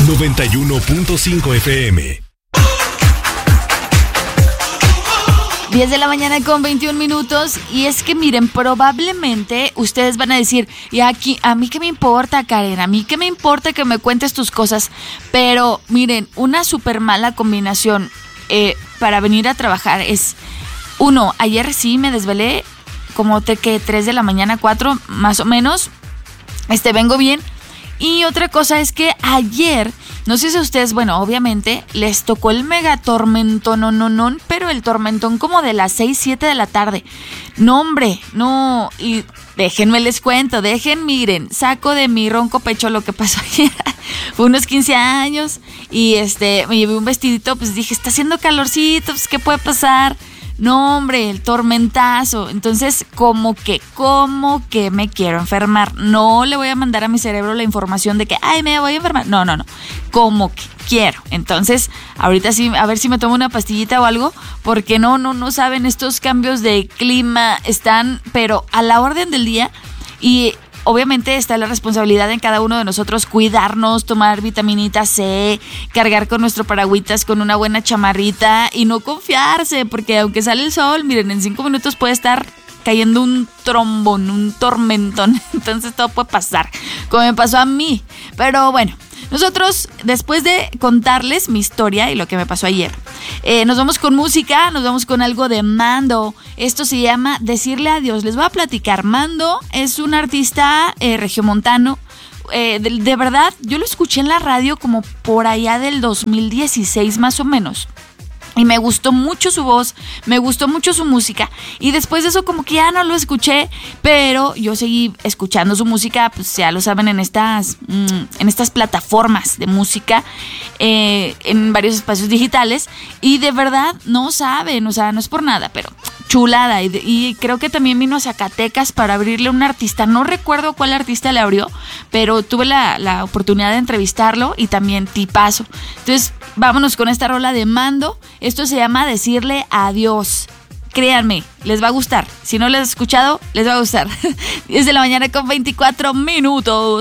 91.5 FM. 10 de la mañana con 21 minutos. Y es que miren, probablemente ustedes van a decir, y aquí, a mí qué me importa, Karen, a mí qué me importa que me cuentes tus cosas. Pero miren, una súper mala combinación para venir a trabajar es, uno, ayer sí me desvelé como que 3 de la mañana, 4 más o menos, vengo bien. Y otra cosa es que ayer, no sé si a ustedes, bueno, obviamente les tocó el mega tormentón, pero el tormentón como de las 6, 7 de la tarde. No, hombre, no, y déjenme les cuento, miren, saco de mi ronco pecho lo que pasó ayer. Fue unos 15 años y me llevé un vestidito, pues dije, está haciendo calorcito, pues ¿qué puede pasar? No, hombre, el tormentazo. Entonces, como que me quiero enfermar. No le voy a mandar a mi cerebro la información de que, ay, me voy a enfermar. No. Como que quiero. Entonces, ahorita sí, a ver si me tomo una pastillita o algo, porque no saben, estos cambios de clima están, pero a la orden del día. Y obviamente está la responsabilidad en cada uno de nosotros cuidarnos, tomar vitaminita C, cargar con nuestro paragüitas con una buena chamarrita y no confiarse, porque aunque sale el sol, miren, en 5 minutos puede estar cayendo un trombón, un tormentón. Entonces todo puede pasar, como me pasó a mí. Pero bueno, nosotros, después de contarles mi historia y lo que me pasó ayer, nos vamos con música, nos vamos con algo de Mando. Esto se llama Decirle Adiós. Les voy a platicar. Mando es un artista regiomontano. De verdad, yo lo escuché en la radio como por allá del 2016 más o menos. Y me gustó mucho su voz, me gustó mucho su música. Y después de eso como que ya no lo escuché, pero yo seguí escuchando su música, pues ya lo saben, en estas plataformas de música, en varios espacios digitales. Y de verdad no saben, o sea, no es por nada, pero chulada. Y creo que también vino a Zacatecas para abrirle a un artista. No recuerdo cuál artista le abrió, pero tuve la oportunidad de entrevistarlo y también tipazo. Entonces, vámonos con esta rola de Mando. Esto se llama Decirle Adiós. Créanme, les va a gustar. Si no les has escuchado, les va a gustar. 10 de la mañana con 24 minutos.